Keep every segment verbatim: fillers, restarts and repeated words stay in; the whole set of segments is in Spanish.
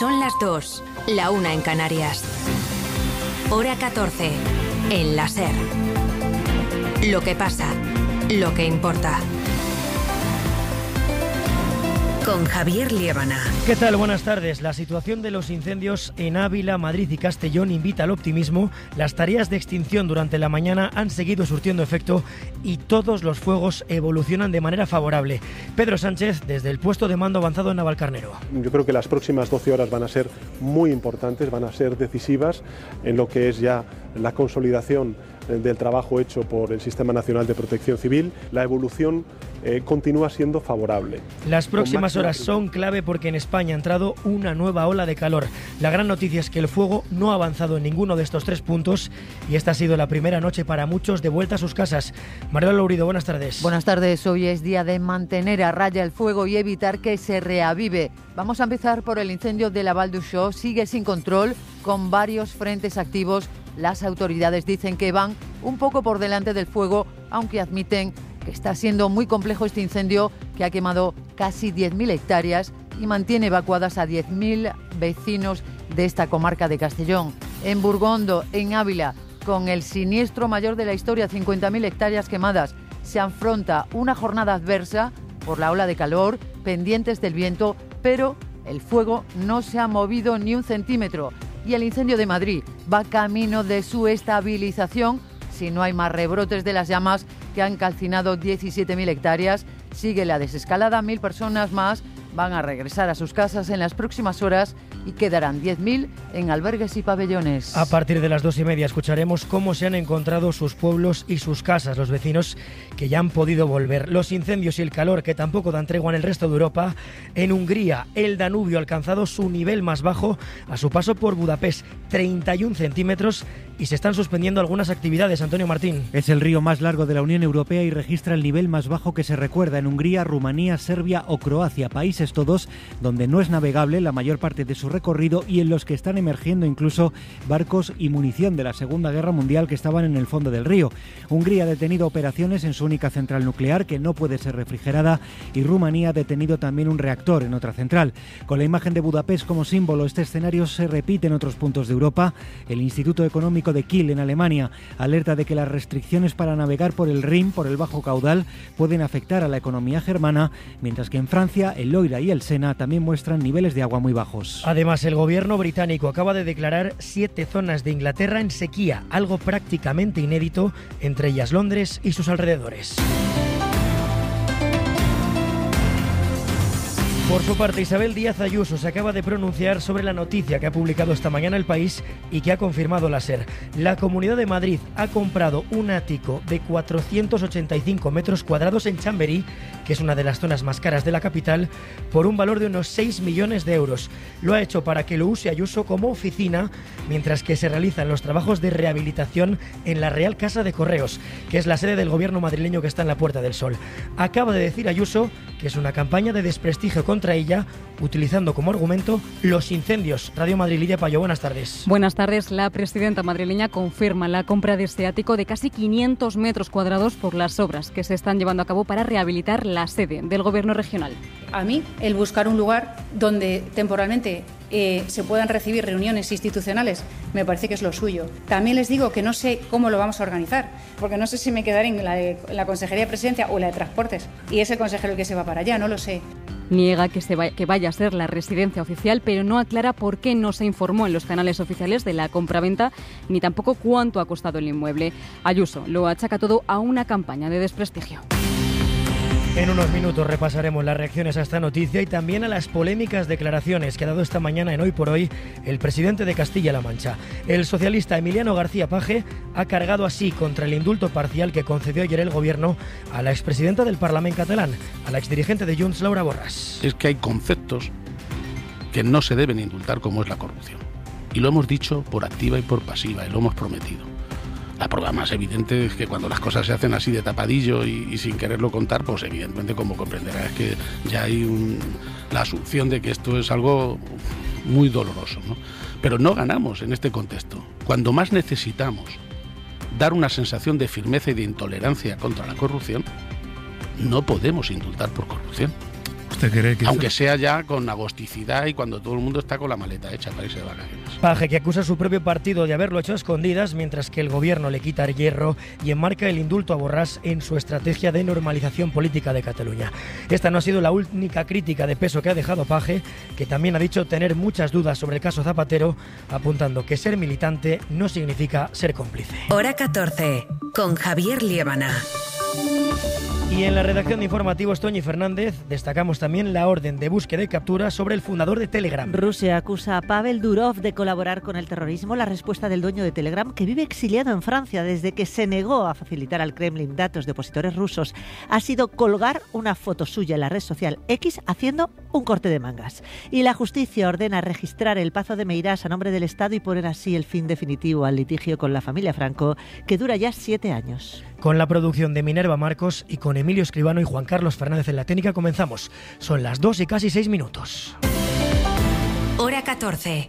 Son las dos, la una en Canarias. Hora catorce, en la SER. Lo que pasa, lo que importa. Con Javier Liébana. ¿Qué tal? Buenas tardes. La situación de los incendios en Ávila, Madrid y Castellón invita al optimismo. Las tareas de extinción durante la mañana han seguido surtiendo efecto y todos los fuegos evolucionan de manera favorable. Pedro Sánchez, desde el puesto de mando avanzado en Navalcarnero. Yo creo que las próximas doce horas van a ser muy importantes, van a ser decisivas en lo que es ya la consolidación del trabajo hecho por el Sistema Nacional de Protección Civil. La evolución eh, continúa siendo favorable. Las próximas horas son clave porque en España ha entrado una nueva ola de calor. La gran noticia es que el fuego no ha avanzado en ninguno de estos tres puntos y esta ha sido la primera noche para muchos de vuelta a sus casas. María Lourido, buenas tardes. Buenas tardes. Hoy es día de mantener a raya el fuego y evitar que se reavive. Vamos a empezar por el incendio de la Vall d'Uixó. Sigue sin control, con varios frentes activos. Las autoridades dicen que van un poco por delante del fuego, aunque admiten que está siendo muy complejo este incendio que ha quemado casi diez mil hectáreas y mantiene evacuadas a diez mil vecinos de esta comarca de Castellón. En Burgondo, en Ávila, con el siniestro mayor de la historia, cincuenta mil hectáreas quemadas, se afronta una jornada adversa por la ola de calor, pendientes del viento, pero el fuego no se ha movido ni un centímetro. Y el incendio de Madrid va camino de su estabilización si no hay más rebrotes de las llamas que han calcinado diecisiete mil hectáreas. Sigue la desescalada, mil personas más van a regresar a sus casas en las próximas horas y quedarán diez mil en albergues y pabellones. A partir de las dos y media escucharemos cómo se han encontrado sus pueblos y sus casas, los vecinos que ya han podido volver. Los incendios y el calor que tampoco dan tregua en el resto de Europa. En Hungría, el Danubio ha alcanzado su nivel más bajo a su paso por Budapest, treinta y un centímetros, y se están suspendiendo algunas actividades. Antonio Martín. Es el río más largo de la Unión Europea y registra el nivel más bajo que se recuerda en Hungría, Rumanía, Serbia o Croacia, países todos donde no es navegable la mayor parte de su recorrido y en los que están emergiendo incluso barcos y munición de la Segunda Guerra Mundial que estaban en el fondo del río. Hungría ha detenido operaciones en su única central nuclear que no puede ser refrigerada y Rumanía ha detenido también un reactor en otra central. Con la imagen de Budapest como símbolo, este escenario se repite en otros puntos de Europa. El Instituto Económico de Kiel en Alemania alerta de que las restricciones para navegar por el Rin, por el bajo caudal, pueden afectar a la economía germana, mientras que en Francia el Loira y el Sena también muestran niveles de agua muy bajos. Además, el gobierno británico acaba de declarar siete zonas de Inglaterra en sequía, algo prácticamente inédito, entre ellas Londres y sus alrededores. Por su parte, Isabel Díaz Ayuso se acaba de pronunciar sobre la noticia que ha publicado esta mañana El País y que ha confirmado la SER. La Comunidad de Madrid ha comprado un ático de cuatrocientos ochenta y cinco metros cuadrados en Chamberí, que es una de las zonas más caras de la capital, por un valor de unos seis millones de euros. Lo ha hecho para que lo use Ayuso como oficina, mientras que se realizan los trabajos de rehabilitación en la Real Casa de Correos, que es la sede del gobierno madrileño que está en la Puerta del Sol. Acaba de decir Ayuso que es una campaña de desprestigio contra ella, utilizando como argumento los incendios. Radio Madrid, Lidia Payo, buenas tardes. Buenas tardes. La presidenta madrileña confirma la compra de este ático de casi quinientos metros cuadrados por las obras que se están llevando a cabo para rehabilitar la sede del gobierno regional. A mí, el buscar un lugar donde temporalmente eh, se puedan recibir reuniones institucionales, me parece que es lo suyo. También les digo que no sé cómo lo vamos a organizar, porque no sé si me quedaré en la, de, en la Consejería de Presidencia o en la de Transportes, y es el consejero el que se va para allá, no lo sé. Niega que, se vaya, que vaya a ser la residencia oficial, pero no aclara por qué no se informó en los canales oficiales de la compraventa, ni tampoco cuánto ha costado el inmueble. Ayuso lo achaca todo a una campaña de desprestigio. En unos minutos repasaremos las reacciones a esta noticia y también a las polémicas declaraciones que ha dado esta mañana en Hoy por Hoy el presidente de Castilla-La Mancha. El socialista Emiliano García Paje ha cargado así contra el indulto parcial que concedió ayer el gobierno a la expresidenta del Parlamento catalán, a la exdirigente de Junts, Laura Borràs. Es que hay conceptos que no se deben indultar, como es la corrupción. Y lo hemos dicho por activa y por pasiva, y lo hemos prometido. La prueba más evidente es que cuando las cosas se hacen así de tapadillo y, y sin quererlo contar, pues evidentemente, como comprenderás, es que ya hay un, la asunción de que esto es algo muy doloroso, ¿no? Pero no ganamos en este contexto. Cuando más necesitamos dar una sensación de firmeza y de intolerancia contra la corrupción, no podemos indultar por corrupción. ¿Usted cree que aunque eso... sea ya con agosticidad y cuando todo el mundo está con la maleta hecha para irse de vacaciones? Paje, que acusa a su propio partido de haberlo hecho a escondidas, mientras que el gobierno le quita el hierro y enmarca el indulto a Borràs en su estrategia de normalización política de Cataluña. Esta no ha sido la única crítica de peso que ha dejado Paje, que también ha dicho tener muchas dudas sobre el caso Zapatero, apuntando que ser militante no significa ser cómplice. Hora catorce, con Javier Liébana. Y en la redacción de informativos, Toñi Fernández, destacamos también la orden de búsqueda y captura sobre el fundador de Telegram. Rusia acusa a Pavel Durov de colaborar con el terrorismo. La respuesta del dueño de Telegram, que vive exiliado en Francia desde que se negó a facilitar al Kremlin datos de opositores rusos, ha sido colgar una foto suya en la red social X haciendo un corte de mangas. Y la justicia ordena registrar el Pazo de Meirás a nombre del Estado y poner así el fin definitivo al litigio con la familia Franco, que dura ya siete años. Con la producción de Minerva Marcos y con Emilio Escribano y Juan Carlos Fernández en la técnica comenzamos. Son las dos y casi seis minutos. Hora catorce.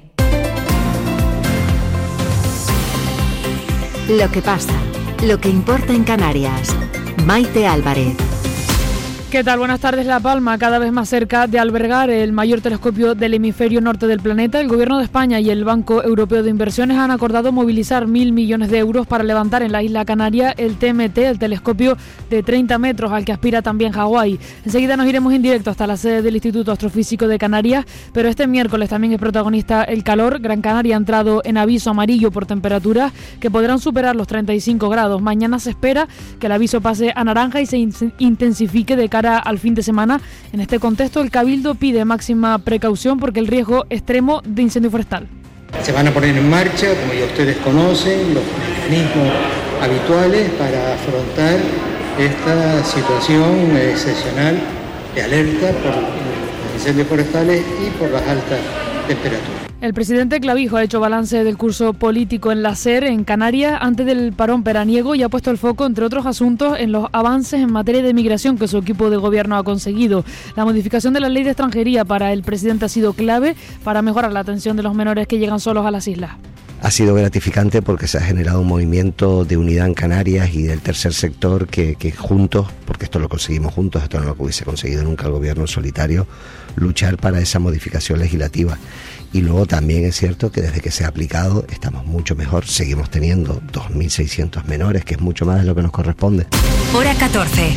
Lo que pasa, lo que importa en Canarias. Maite Álvarez. ¿Qué tal? Buenas tardes. La Palma, cada vez más cerca de albergar el mayor telescopio del hemisferio norte del planeta. El Gobierno de España y el Banco Europeo de Inversiones han acordado movilizar mil millones de euros para levantar en la isla Canaria el T M T, el telescopio de treinta metros al que aspira también Hawái. Enseguida nos iremos en directo hasta la sede del Instituto Astrofísico de Canarias, pero este miércoles también es protagonista el calor. Gran Canaria ha entrado en aviso amarillo por temperaturas que podrán superar los treinta y cinco grados. Mañana se espera que el aviso pase a naranja y se intensifique de cara al fin de semana. En este contexto, el Cabildo pide máxima precaución porque el riesgo extremo de incendio forestal. Se van a poner en marcha, como ya ustedes conocen, los mecanismos habituales para afrontar esta situación excepcional de alerta por los incendios forestales y por las altas temperaturas. El presidente Clavijo ha hecho balance del curso político en la SER, en Canarias, antes del parón veraniego, y ha puesto el foco, entre otros asuntos, en los avances en materia de migración que su equipo de gobierno ha conseguido. La modificación de la ley de extranjería para el presidente ha sido clave para mejorar la atención de los menores que llegan solos a las islas. Ha sido gratificante porque se ha generado un movimiento de unidad en Canarias y del tercer sector que, que juntos, porque esto lo conseguimos juntos, esto no lo hubiese conseguido nunca el gobierno en solitario, luchar para esa modificación legislativa. Y luego también es cierto que desde que se ha aplicado estamos mucho mejor, seguimos teniendo dos mil seiscientos menores, que es mucho más de lo que nos corresponde. Hora catorce.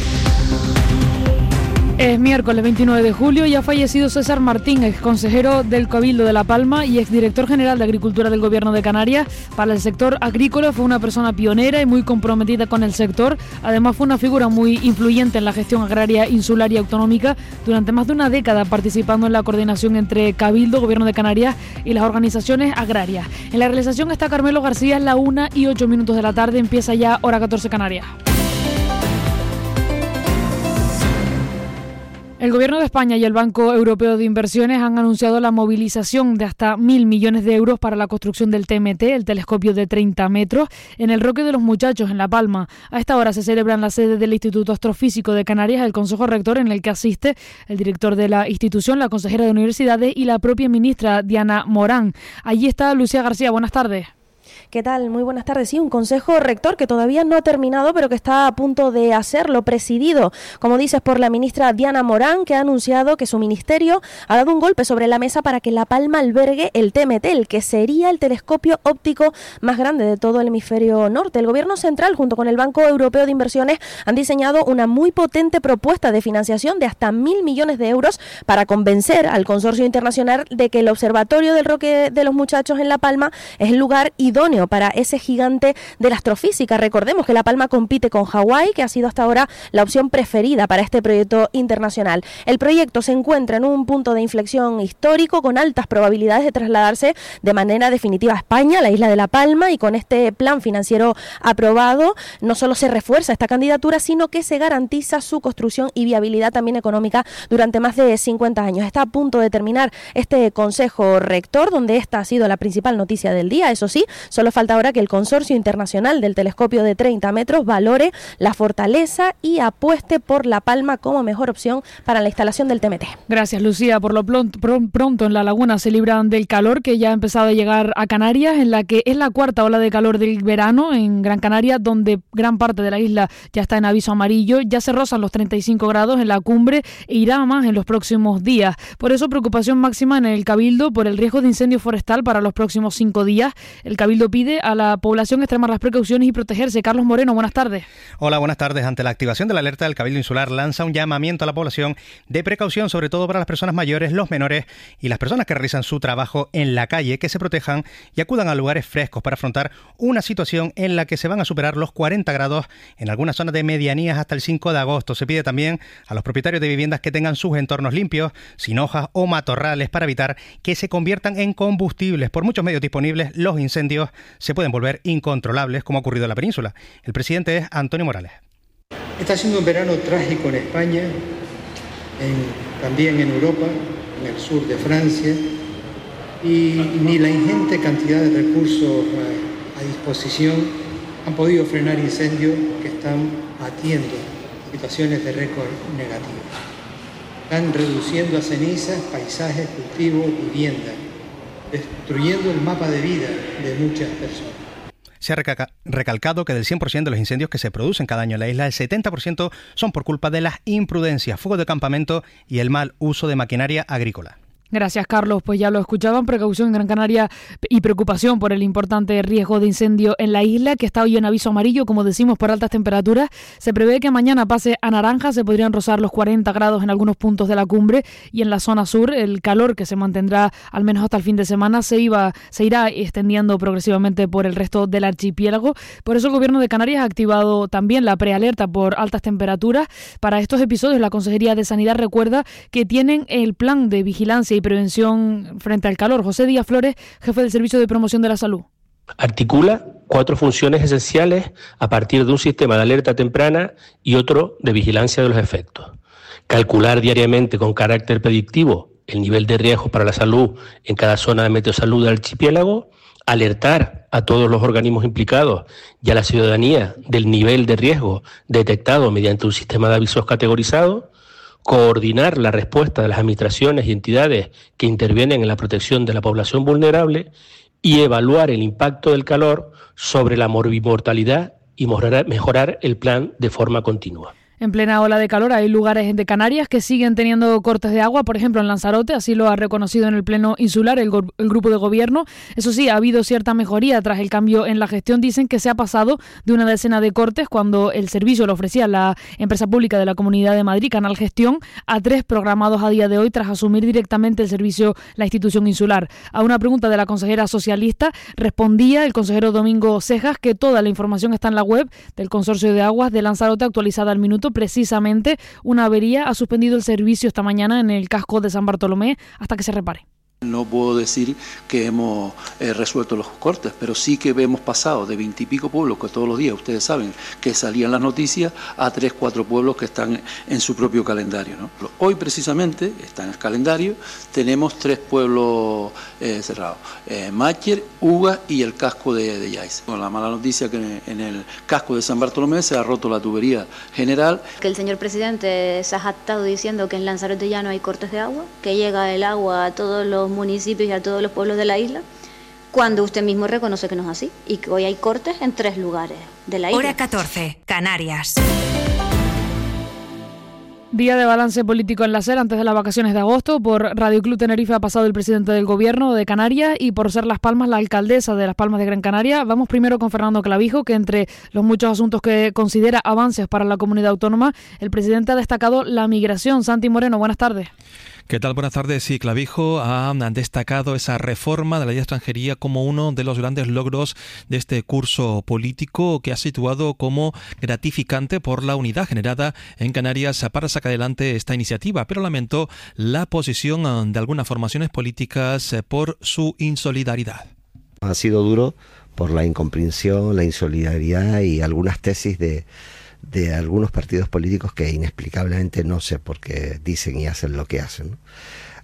Es miércoles veintinueve de julio y ha fallecido César Martín, exconsejero del Cabildo de La Palma y exdirector general de Agricultura del Gobierno de Canarias. Para el sector agrícola fue una persona pionera y muy comprometida con el sector. Además fue una figura muy influyente en la gestión agraria insular y autonómica durante más de una década, participando en la coordinación entre Cabildo, Gobierno de Canarias y las organizaciones agrarias. En la realización está Carmelo García. La una y ocho minutos de la tarde, empieza ya Hora catorce Canarias. El Gobierno de España y el Banco Europeo de Inversiones han anunciado la movilización de hasta mil millones de euros para la construcción del T M T, el telescopio de treinta metros, en el Roque de los Muchachos, en La Palma. A esta hora se celebra en la sede del Instituto Astrofísico de Canarias el Consejo Rector, en el que asiste el director de la institución, la consejera de Universidades y la propia ministra Diana Morán. Allí está Lucía García. Buenas tardes. ¿Qué tal? Muy buenas tardes. Sí, un consejo rector que todavía no ha terminado, pero que está a punto de hacerlo, presidido, como dices, por la ministra Diana Morán, que ha anunciado que su ministerio ha dado un golpe sobre la mesa para que La Palma albergue el T M T, el que sería el telescopio óptico más grande de todo el hemisferio norte. El Gobierno central, junto con el Banco Europeo de Inversiones, han diseñado una muy potente propuesta de financiación de hasta mil millones de euros para convencer al consorcio internacional de que el Observatorio del Roque de los Muchachos en La Palma es el lugar idóneo para ese gigante de la astrofísica. Recordemos que La Palma compite con Hawái, que ha sido hasta ahora la opción preferida para este proyecto internacional. El proyecto se encuentra en un punto de inflexión histórico con altas probabilidades de trasladarse de manera definitiva a España, la isla de La Palma, y con este plan financiero aprobado no solo se refuerza esta candidatura, sino que se garantiza su construcción y viabilidad también económica durante más de cincuenta años. Está a punto de terminar este Consejo Rector, donde esta ha sido la principal noticia del día. Eso sí, solo Solo falta ahora que el Consorcio Internacional del Telescopio de treinta metros valore la fortaleza y apueste por La Palma como mejor opción para la instalación del T M T. Gracias, Lucía. Por lo pronto en la laguna se libran del calor que ya ha empezado a llegar a Canarias, en la que es la cuarta ola de calor del verano en Gran Canaria, donde gran parte de la isla ya está en aviso amarillo. Ya se rozan los treinta y cinco grados en la cumbre e irá más en los próximos días. Por eso, preocupación máxima en el Cabildo por el riesgo de incendio forestal para los próximos cinco días. El Cabildo pide a la población extremar las precauciones y protegerse. Carlos Moreno, buenas tardes. Hola, buenas tardes. Ante la activación de la alerta, el Cabildo Insular lanza un llamamiento a la población de precaución, sobre todo para las personas mayores, los menores y las personas que realizan su trabajo en la calle, que se protejan y acudan a lugares frescos para afrontar una situación en la que se van a superar los cuarenta grados en algunas zonas de medianías hasta el cinco de agosto. Se pide también a los propietarios de viviendas que tengan sus entornos limpios, sin hojas o matorrales, para evitar que se conviertan en combustibles. Por muchos medios disponibles, los incendios se pueden volver incontrolables, como ha ocurrido en la península. El presidente es Antonio Morales. Está siendo un verano trágico en España, en, también en Europa, en el sur de Francia, y ni la ingente cantidad de recursos a, a disposición han podido frenar incendios que están batiendo situaciones de récord negativos. Están reduciendo a cenizas paisajes, cultivos, viviendas, destruyendo el mapa de vida de muchas personas. Se ha recalcado que del cien por ciento de los incendios que se producen cada año en la isla, el setenta por ciento son por culpa de las imprudencias, fuego de campamento y el mal uso de maquinaria agrícola. Gracias, Carlos. Pues ya lo escuchaban, precaución en Gran Canaria y preocupación por el importante riesgo de incendio en la isla, que está hoy en aviso amarillo, como decimos, por altas temperaturas. Se prevé que mañana pase a naranja, se podrían rozar los cuarenta grados en algunos puntos de la cumbre, y en la zona sur el calor, que se mantendrá al menos hasta el fin de semana, se, iba, se irá extendiendo progresivamente por el resto del archipiélago. Por eso el Gobierno de Canarias ha activado también la prealerta por altas temperaturas. Para estos episodios, la Consejería de Sanidad recuerda que tienen el plan de vigilancia y prevención frente al calor. José Díaz Flores, jefe del Servicio de Promoción de la Salud. Articula cuatro funciones esenciales a partir de un sistema de alerta temprana y otro de vigilancia de los efectos. Calcular diariamente con carácter predictivo el nivel de riesgo para la salud en cada zona de meteosalud del archipiélago, alertar a todos los organismos implicados y a la ciudadanía del nivel de riesgo detectado mediante un sistema de avisos categorizados, coordinar la respuesta de las administraciones y entidades que intervienen en la protección de la población vulnerable y evaluar el impacto del calor sobre la morbimortalidad y mejorar el plan de forma continua. En plena ola de calor hay lugares de Canarias que siguen teniendo cortes de agua, por ejemplo en Lanzarote, así lo ha reconocido en el Pleno Insular el, go- el grupo de gobierno. Eso sí, ha habido cierta mejoría tras el cambio en la gestión. Dicen que se ha pasado de una decena de cortes cuando el servicio lo ofrecía la empresa pública de la Comunidad de Madrid, Canal Gestión, a tres programados a día de hoy tras asumir directamente el servicio la institución insular. A una pregunta de la consejera socialista respondía el consejero Domingo Cejas que toda la información está en la web del Consorcio de Aguas de Lanzarote, actualizada al minuto. Precisamente una avería ha suspendido el servicio esta mañana en el casco de San Bartolomé hasta que se repare. No puedo decir que hemos eh, resuelto los cortes, pero sí que hemos pasado de veintipico pueblos que todos los días, ustedes saben, que salían las noticias, a tres, cuatro pueblos que están en su propio calendario, ¿no? Hoy precisamente, está en el calendario, tenemos tres pueblos eh, cerrados, eh, Mácher, Uga y el casco de, de Yais. Con la mala noticia que en, en el casco de San Bartolomé se ha roto la tubería general. Que el señor presidente se ha jactado diciendo que en Lanzarote ya no hay cortes de agua, que llega el agua a todos los municipios y a todos los pueblos de la isla, cuando usted mismo reconoce que no es así y que hoy hay cortes en tres lugares de la isla. Hora catorce, Canarias. Día de balance político en la SER antes de las vacaciones de agosto. Por Radio Club Tenerife ha pasado el presidente del Gobierno de Canarias y por ser Las Palmas la alcaldesa de Las Palmas de Gran Canaria. Vamos primero con Fernando Clavijo, que entre los muchos asuntos que considera avances para la comunidad autónoma, el presidente ha destacado la migración. Santi Moreno, buenas tardes. ¿Qué tal? Buenas tardes. Sí, Clavijo ha destacado esa reforma de la ley de extranjería como uno de los grandes logros de este curso político, que ha situado como gratificante por la unidad generada en Canarias para sacar adelante esta iniciativa, pero lamentó la posición de algunas formaciones políticas por su insolidaridad. Ha sido duro por la incomprensión, la insolidaridad y algunas tesis de de algunos partidos políticos que inexplicablemente no sé por qué dicen y hacen lo que hacen, ¿no?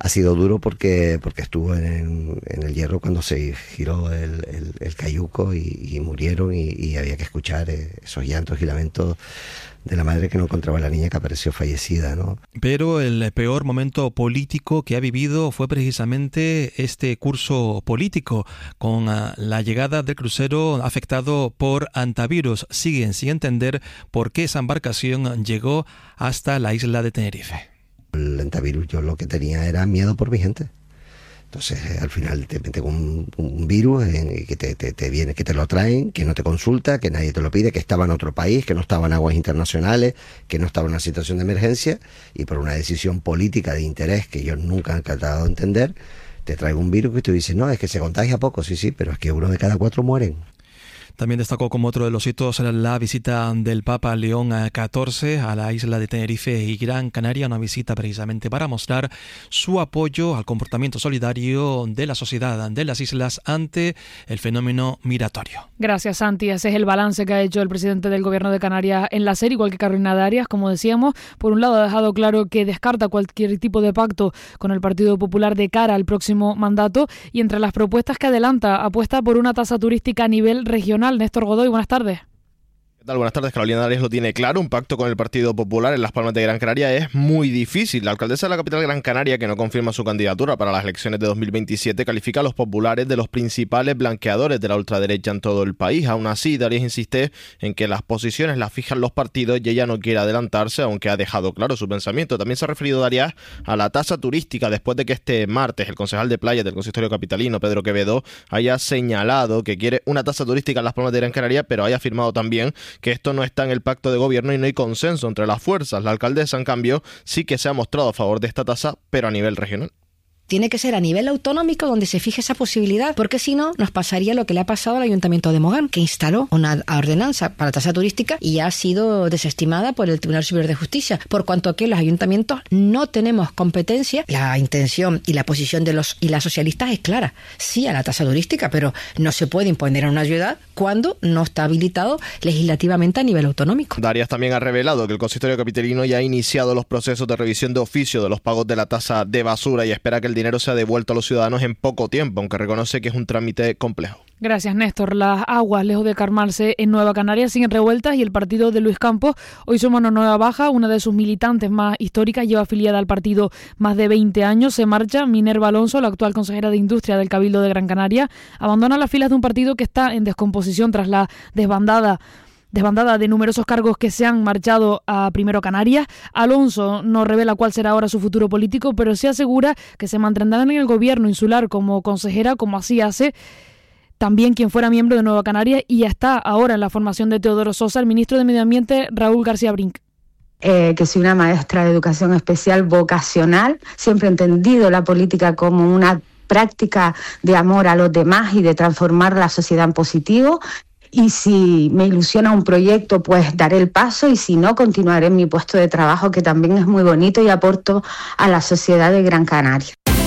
ha sido duro porque porque estuvo en, en el hierro cuando se giró el, el, el cayuco y, y murieron y, y había que escuchar esos llantos y lamentos de la madre que no encontraba a la niña que apareció fallecida, ¿no? Pero el peor momento político que ha vivido fue precisamente este curso político, con la llegada del crucero afectado por antivirus. Siguen sin entender por qué esa embarcación llegó hasta la isla de Tenerife. El antivirus, yo lo que tenía era miedo por mi gente. Entonces, al final te meten un, un virus en, que te, te, te viene, que te lo traen, que no te consulta, que nadie te lo pide, que estaba en otro país, que no estaba en aguas internacionales, que no estaba en una situación de emergencia, y por una decisión política de interés que ellos nunca han tratado de entender, te traen un virus que tú dices, no, es que se contagia poco, sí, sí, pero es que uno de cada cuatro mueren. También destacó como otro de los hitos la visita del Papa León catorce a la isla de Tenerife y Gran Canaria, una visita precisamente para mostrar su apoyo al comportamiento solidario de la sociedad de las islas ante el fenómeno migratorio. Gracias, Santi. Ese es el balance que ha hecho el presidente del Gobierno de Canarias en la SER, igual que Carolina Darias, como decíamos. Por un lado, ha dejado claro que descarta cualquier tipo de pacto con el Partido Popular de cara al próximo mandato, y entre las propuestas que adelanta, apuesta por una tasa turística a nivel regional. Néstor Godoy, buenas tardes. ¿Qué tal? Buenas tardes. Carolina Darias lo tiene claro. Un pacto con el Partido Popular en Las Palmas de Gran Canaria es muy difícil. La alcaldesa de la capital Gran Canaria, que no confirma su candidatura para las elecciones de dos mil veintisiete, califica a los populares de los principales blanqueadores de la ultraderecha en todo el país. Aún así, Darias insiste en que las posiciones las fijan los partidos y ella no quiere adelantarse, aunque ha dejado claro su pensamiento. También se ha referido Darias a la tasa turística después de que este martes el concejal de playas del consistorio capitalino, Pedro Quevedo, haya señalado que quiere una tasa turística en Las Palmas de Gran Canaria, pero haya afirmado también que esto no está en el pacto de gobierno y no hay consenso entre las fuerzas. La alcaldesa, en cambio, sí que se ha mostrado a favor de esta tasa, pero a nivel regional. Tiene que ser a nivel autonómico donde se fije esa posibilidad, porque si no, nos pasaría lo que le ha pasado al Ayuntamiento de Mogán, que instaló una ordenanza para tasa turística y ha sido desestimada por el Tribunal Superior de Justicia, por cuanto que los ayuntamientos no tenemos competencia. La intención y la posición de los y las socialistas es clara, sí a la tasa turística, pero no se puede imponer a una ciudad cuando no está habilitado legislativamente a nivel autonómico. Darias también ha revelado que el consistorio capitalino ya ha iniciado los procesos de revisión de oficio de los pagos de la tasa de basura y espera que el dinero sea devuelto a los ciudadanos en poco tiempo, aunque reconoce que es un trámite complejo. Gracias, Néstor. Las aguas, lejos de calmarse en Nueva Canaria, siguen revueltas y el partido de Luis Campos hoy suma una nueva baja. Una de sus militantes más históricas, lleva afiliada al partido más de veinte años, se marcha. Minerva Alonso, la actual consejera de Industria del Cabildo de Gran Canaria, abandona las filas de un partido que está en descomposición tras la desbandada Desbandada de numerosos cargos que se han marchado a Primero Canarias. Alonso no revela cuál será ahora su futuro político, pero sí asegura que se mantendrá en el gobierno insular como consejera, como así hace también quien fuera miembro de Nueva Canarias y ya está ahora en la formación de Teodoro Sosa, el ministro de Medio Ambiente Raúl García Brink. Eh, que soy una maestra de educación especial vocacional, siempre he entendido la política como una práctica de amor a los demás y de transformar la sociedad en positivo. Y si me ilusiona un proyecto, pues daré el paso, y si no, continuaré en mi puesto de trabajo, que también es muy bonito y aporto a la sociedad de Gran Canaria.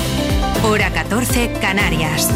Hora catorce, Canarias.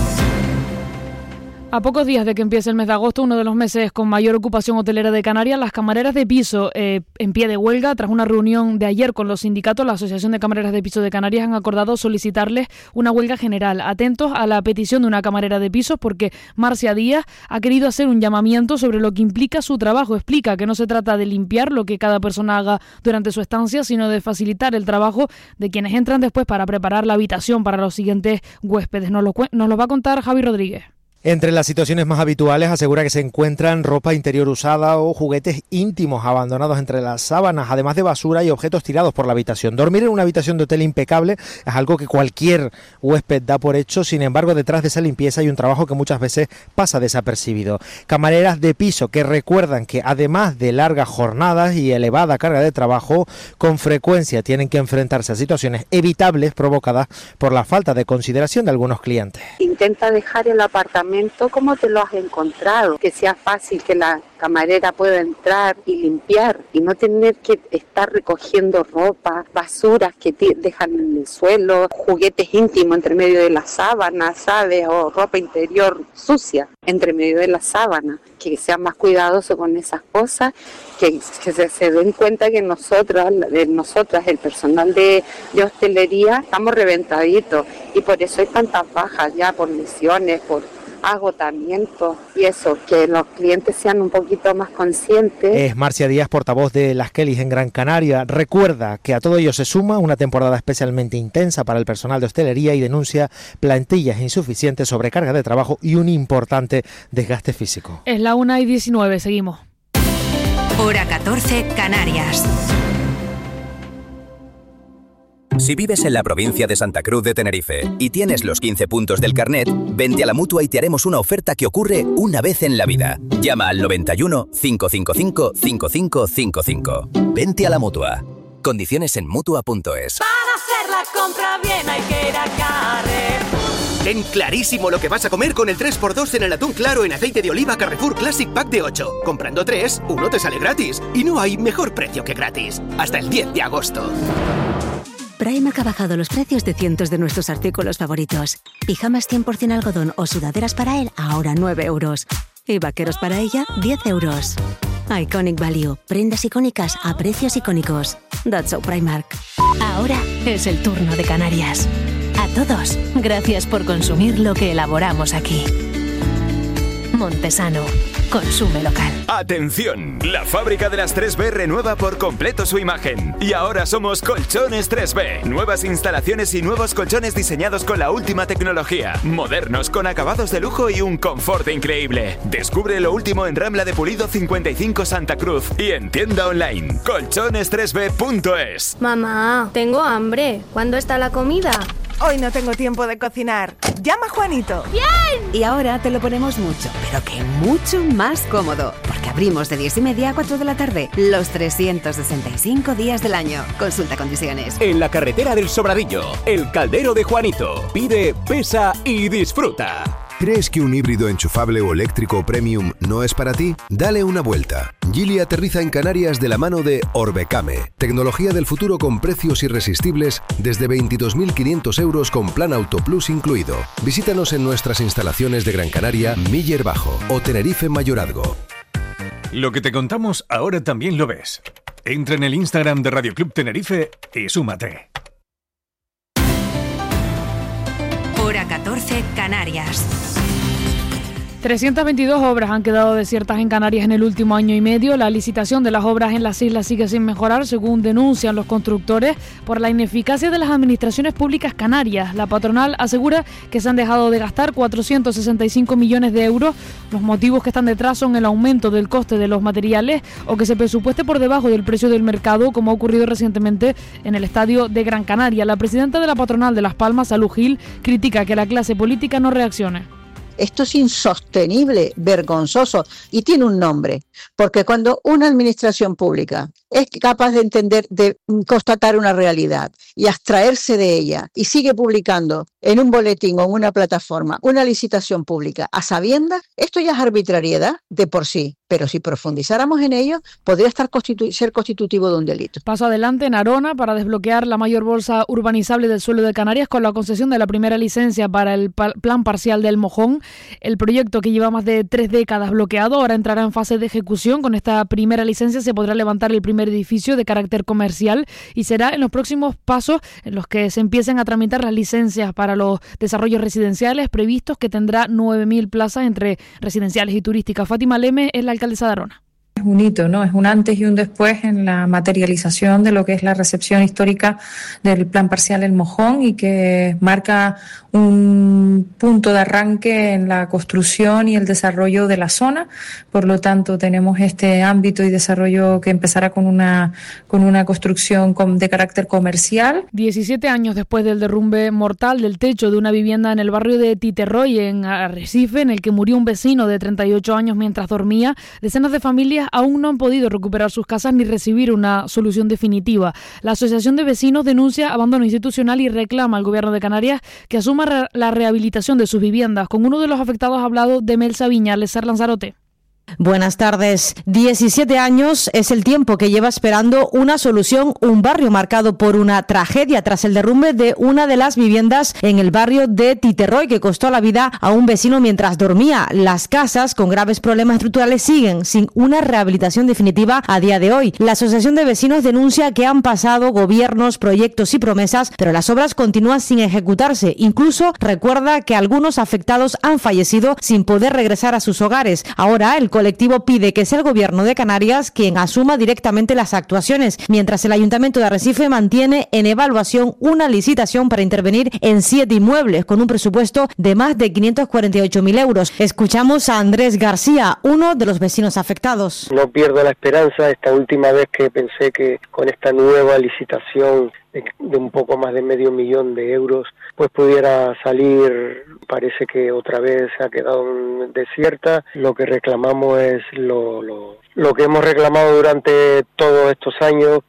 A pocos días de que empiece el mes de agosto, uno de los meses con mayor ocupación hotelera de Canarias, las camareras de piso eh, en pie de huelga. Tras una reunión de ayer con los sindicatos, la Asociación de Camareras de Piso de Canarias han acordado solicitarles una huelga general. Atentos a la petición de una camarera de pisos, porque Marcia Díaz ha querido hacer un llamamiento sobre lo que implica su trabajo. Explica que no se trata de limpiar lo que cada persona haga durante su estancia, sino de facilitar el trabajo de quienes entran después para preparar la habitación para los siguientes huéspedes. Nos lo, nos lo va a contar Javi Rodríguez. Entre las situaciones más habituales asegura que se encuentran ropa interior usada o juguetes íntimos abandonados entre las sábanas, además de basura y objetos tirados por la habitación. Dormir en una habitación de hotel impecable es algo que cualquier huésped da por hecho, sin embargo, detrás de esa limpieza hay un trabajo que muchas veces pasa desapercibido. Camareras de piso que recuerdan que además de largas jornadas y elevada carga de trabajo, con frecuencia tienen que enfrentarse a situaciones evitables provocadas por la falta de consideración de algunos clientes. Intenta dejar el apartamento como te lo has encontrado, que sea fácil, que la camarera pueda entrar y limpiar y no tener que estar recogiendo ropa, basuras que t- dejan en el suelo, juguetes íntimos entre medio de las sábanas, ¿sabes? O ropa interior sucia entre medio de las sábanas. Que sean más cuidadosos con esas cosas, que, que se, se den cuenta que nosotras, nosotras el personal de, de hostelería, estamos reventaditos y por eso hay tantas bajas ya por lesiones, por agotamiento y eso, que los clientes sean un poquito más conscientes. Es Marcia Díaz, portavoz de Las Kellys en Gran Canaria. Recuerda que a todo ello se suma una temporada especialmente intensa para el personal de hostelería y denuncia plantillas insuficientes, sobrecarga de trabajo y un importante desgaste físico. Es la una y diecinueve, seguimos. Hora catorce, Canarias. Si vives en la provincia de Santa Cruz de Tenerife y tienes los quince puntos del carnet, vente a la Mutua y te haremos una oferta que ocurre una vez en la vida. Llama al noventa y uno, cinco cinco cinco, cinco cinco cinco cinco. Vente a la Mutua. Condiciones en Mutua punto es. Para hacer la compra bien hay que ir a Carrefour. Ten clarísimo lo que vas a comer con el tres por dos en el atún claro en aceite de oliva Carrefour Classic Pack de ocho. Comprando tres, uno te sale gratis. Y no hay mejor precio que gratis. Hasta el diez de agosto. Primark ha bajado los precios de cientos de nuestros artículos favoritos. Pijamas cien por ciento algodón o sudaderas para él, ahora nueve euros. Y vaqueros para ella, diez euros. Iconic Value. Prendas icónicas a precios icónicos. That's so Primark. Ahora es el turno de Canarias. A todos, gracias por consumir lo que elaboramos aquí. Montesano. Consume local. ¡Atención! La fábrica de las tres B renueva por completo su imagen. Y ahora somos Colchones tres B. Nuevas instalaciones y nuevos colchones diseñados con la última tecnología. Modernos, con acabados de lujo y un confort increíble. Descubre lo último en Rambla de Pulido cincuenta y cinco Santa Cruz y en tienda online colchones tres b punto es. Mamá, tengo hambre. ¿Cuándo está la comida? Hoy no tengo tiempo de cocinar. Llama a Juanito. ¡Bien! Y ahora te lo ponemos mucho, pero que mucho más cómodo. Porque abrimos de diez y media a cuatro de la tarde, los trescientos sesenta y cinco días del año. Consulta condiciones. En la carretera del Sobradillo, el caldero de Juanito. Pide, pesa y disfruta. ¿Crees que un híbrido enchufable o eléctrico premium no es para ti? Dale una vuelta. Geely aterriza en Canarias de la mano de Orbecame. Tecnología del futuro con precios irresistibles desde veintidós mil quinientos euros con plan Auto Plus incluido. Visítanos en nuestras instalaciones de Gran Canaria, Miller Bajo o Tenerife Mayorazgo. Lo que te contamos ahora también lo ves. Entra en el Instagram de Radio Club Tenerife y súmate. Hora catorce, Canarias. trescientas veintidós obras han quedado desiertas en Canarias en el último año y medio. La licitación de las obras en las islas sigue sin mejorar, según denuncian los constructores, por la ineficacia de las administraciones públicas canarias. La patronal asegura que se han dejado de gastar cuatrocientos sesenta y cinco millones de euros. Los motivos que están detrás son el aumento del coste de los materiales o que se presupueste por debajo del precio del mercado, como ha ocurrido recientemente en el estadio de Gran Canaria. La presidenta de la patronal de Las Palmas, Salud Gil, critica que la clase política no reaccione. Esto es insostenible, vergonzoso y tiene un nombre, porque cuando una administración pública es capaz de entender, de constatar una realidad y abstraerse de ella y sigue publicando en un boletín o en una plataforma una licitación pública a sabiendas, esto ya es arbitrariedad de por sí, pero si profundizáramos en ello podría estar constitu- ser constitutivo de un delito. Paso adelante en Arona para desbloquear la mayor bolsa urbanizable del suelo de Canarias con la concesión de la primera licencia para el pa- plan parcial del Mojón. El proyecto, que lleva más de tres décadas bloqueado, ahora entrará en fase de ejecución. Con esta primera licencia se podrá levantar el primer edificio de carácter comercial y será en los próximos pasos en los que se empiecen a tramitar las licencias para los desarrollos residenciales previstos, que tendrá nueve mil plazas entre residenciales y turísticas. Fátima Leme es la alcaldesa de Arona. Es un hito, ¿no? Es un antes y un después en la materialización de lo que es la recepción histórica del plan parcial El Mojón y que marca un punto de arranque en la construcción y el desarrollo de la zona. Por lo tanto, tenemos este ámbito y desarrollo que empezará con una, con una construcción de carácter comercial. diecisiete años después del derrumbe mortal del techo de una vivienda en el barrio de Titerroy, en Arrecife, en el que murió un vecino de treinta y ocho años mientras dormía, decenas de familias aún no han podido recuperar sus casas ni recibir una solución definitiva. La Asociación de Vecinos denuncia abandono institucional y reclama al Gobierno de Canarias que asuma re- la rehabilitación de sus viviendas. Con uno de los afectados ha hablado de Melsa Viñales, Lanzarote. Buenas tardes. diecisiete años es el tiempo que lleva esperando una solución un barrio marcado por una tragedia tras el derrumbe de una de las viviendas en el barrio de Titerroy que costó la vida a un vecino mientras dormía. Las casas con graves problemas estructurales siguen sin una rehabilitación definitiva a día de hoy. La Asociación de Vecinos denuncia que han pasado gobiernos, proyectos y promesas, pero las obras continúan sin ejecutarse. Incluso recuerda que algunos afectados han fallecido sin poder regresar a sus hogares. Ahora el El colectivo pide que sea el Gobierno de Canarias quien asuma directamente las actuaciones, mientras el Ayuntamiento de Arrecife mantiene en evaluación una licitación para intervenir en siete inmuebles con un presupuesto de más de quinientos cuarenta y ocho mil euros. Escuchamos a Andrés García, uno de los vecinos afectados. No pierdo la esperanza. Esta última vez que pensé que con esta nueva licitación de, de un poco más de medio millón de euros pues pudiera salir, parece que otra vez se ha quedado desierta. Lo que reclamamos es lo, lo, lo que hemos reclamado durante todos estos años,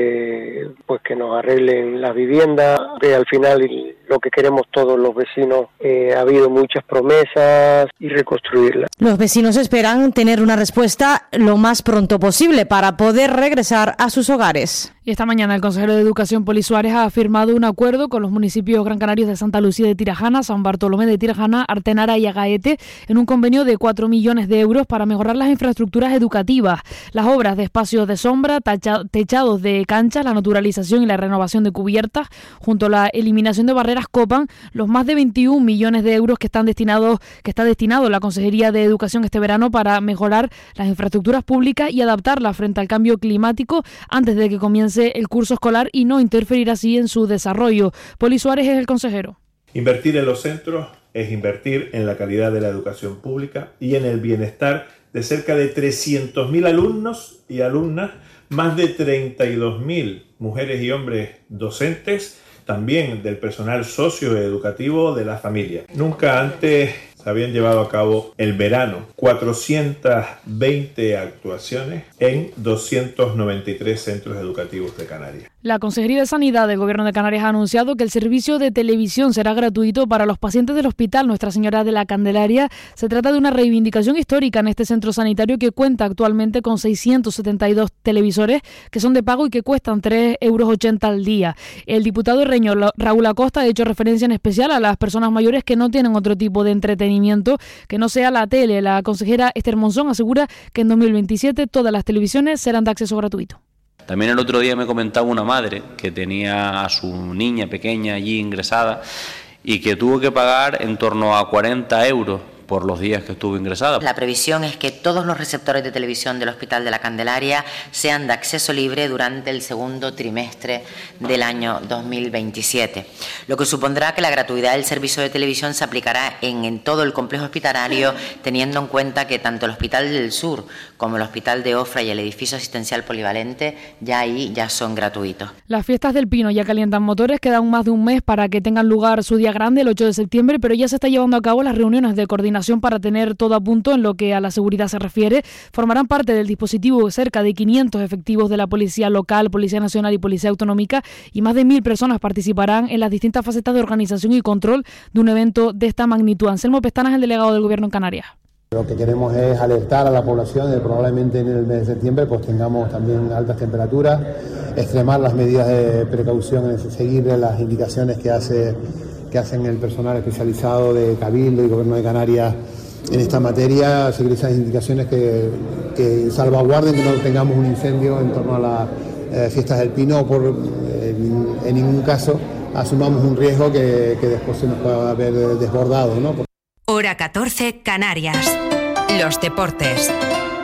que pues que nos arreglen las viviendas, que al final lo que queremos todos los vecinos, eh, ha habido muchas promesas y reconstruirlas. Los vecinos esperan tener una respuesta lo más pronto posible para poder regresar a sus hogares. Y esta mañana el consejero de Educación, Poli Suárez, ha firmado un acuerdo con los municipios gran canarios de Santa Lucía de Tirajana, San Bartolomé de Tirajana, Artenara y Agaete en un convenio de cuatro millones de euros para mejorar las infraestructuras educativas, las obras de espacios de sombra, tacha, techados de canchas, la naturalización y la renovación de cubiertas, junto a la eliminación de barreras, copan los más de veintiún millones de euros que están destinados, que está destinado la Consejería de Educación este verano para mejorar las infraestructuras públicas y adaptarlas frente al cambio climático antes de que comience el curso escolar y no interferir así en su desarrollo. Poli Suárez es el consejero. Invertir en los centros es invertir en la calidad de la educación pública y en el bienestar de cerca de trescientos mil alumnos y alumnas, más de treinta y dos mil mujeres y hombres docentes, también del personal socioeducativo de la familia. Nunca antes se habían llevado a cabo el verano cuatrocientas veinte actuaciones en doscientos noventa y tres centros educativos de Canarias. La Consejería de Sanidad del Gobierno de Canarias ha anunciado que el servicio de televisión será gratuito para los pacientes del Hospital Nuestra Señora de la Candelaria. Se trata de una reivindicación histórica en este centro sanitario que cuenta actualmente con seiscientos setenta y dos televisores que son de pago y que cuestan tres euros ochenta al día. El diputado herreño Raúl Acosta ha hecho referencia en especial a las personas mayores que no tienen otro tipo de entretenimiento que no sea la tele. La consejera Esther Monzón asegura que en dos mil veintisiete todas las televisiones serán de acceso gratuito. También el otro día me comentaba una madre que tenía a su niña pequeña allí ingresada y que tuvo que pagar en torno a cuarenta euros por los días que estuvo ingresada. La previsión es que todos los receptores de televisión del Hospital de la Candelaria sean de acceso libre durante el segundo trimestre del año dos mil veintisiete, lo que supondrá que la gratuidad del servicio de televisión se aplicará en, en todo el complejo hospitalario, teniendo en cuenta que tanto el Hospital del Sur como el Hospital de Ofra y el edificio asistencial polivalente ya ahí ya son gratuitos. Las fiestas del Pino ya calientan motores, quedan más de un mes para que tengan lugar su día grande, el ocho de septiembre, pero ya se está llevando a cabo las reuniones de coordinación para tener todo a punto en lo que a la seguridad se refiere. Formarán parte del dispositivo cerca de quinientos efectivos de la Policía Local, Policía Nacional y Policía Autonómica, y más de mil personas participarán en las distintas facetas de organización y control de un evento de esta magnitud. Anselmo Pestana es el delegado del Gobierno en Canarias. Lo que queremos es alertar a la población de que probablemente en el mes de septiembre pues tengamos también altas temperaturas, extremar las medidas de precaución, es decir, seguir las indicaciones que hace que hacen el personal especializado de Cabildo y Gobierno de Canarias en esta materia, seguir esas indicaciones que, que salvaguarden que no tengamos un incendio en torno a las eh, fiestas del Pino o por, eh, en, en ningún caso asumamos un riesgo que, que después se nos pueda haber desbordado, ¿no? Hora catorce, Canarias. Los deportes.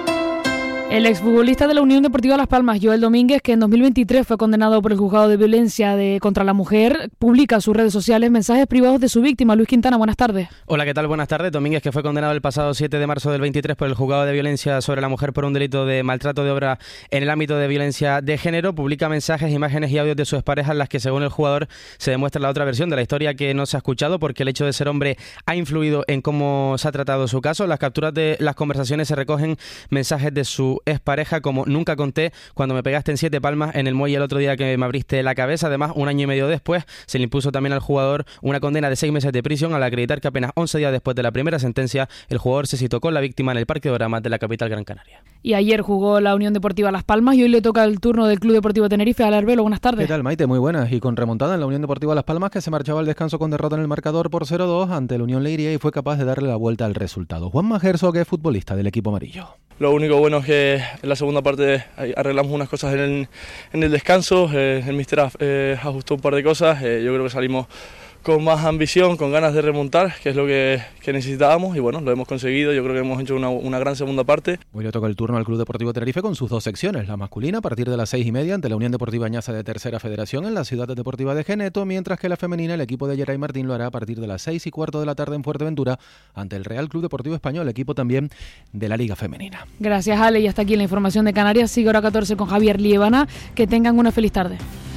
El exfutbolista de la Unión Deportiva Las Palmas, Joel Domínguez, que en dos mil veintitrés fue condenado por el juzgado de violencia de, contra la mujer, publica en sus redes sociales mensajes privados de su víctima. Luis Quintana, buenas tardes. Hola, ¿qué tal? Buenas tardes. Domínguez, que fue condenado el pasado siete de marzo del veintitrés por el juzgado de violencia sobre la mujer por un delito de maltrato de obra en el ámbito de violencia de género, publica mensajes, imágenes y audios de sus parejas en las que, según el jugador, se demuestra la otra versión de la historia que no se ha escuchado porque el hecho de ser hombre ha influido en cómo se ha tratado su caso. En las capturas de las conversaciones se recogen mensajes de su su expareja como nunca conté cuando me pegaste en siete palmas en el muelle el otro día que me abriste la cabeza. Además, un año y medio después se le impuso también al jugador una condena de seis meses de prisión al acreditar que apenas once días después de la primera sentencia el jugador se citó con la víctima en el Parque de Oramas de la capital Gran Canaria. Y ayer jugó la Unión Deportiva Las Palmas y hoy le toca el turno del Club Deportivo Tenerife. Al Arbelo, buenas tardes. ¿Qué tal, Maite? Muy buenas. Y con remontada en la Unión Deportiva Las Palmas, que se marchaba al descanso con derrota en el marcador por cero dos ante el Unión Leiria y fue capaz de darle la vuelta al resultado. Juan Majerso, que es futbolista del equipo amarillo. Lo único bueno es que en la segunda parte arreglamos unas cosas en el, en el descanso, eh, el míster eh, ajustó un par de cosas, eh, yo creo que salimos con más ambición, con ganas de remontar, que es lo que, que necesitábamos y bueno, lo hemos conseguido, yo creo que hemos hecho una, una gran segunda parte. Hoy le toca el turno al Club Deportivo Tenerife con sus dos secciones, la masculina a partir de las seis y media ante la Unión Deportiva Añaza de Tercera Federación en la Ciudad Deportiva de Geneto, mientras que la femenina, el equipo de Geray Martín, lo hará a partir de las seis y cuarto de la tarde en Fuerteventura ante el Real Club Deportivo Español, equipo también de la Liga Femenina. Gracias, Ale, y hasta aquí la información de Canarias. Sigue Hora catorce con Javier Liébana. Que tengan una feliz tarde.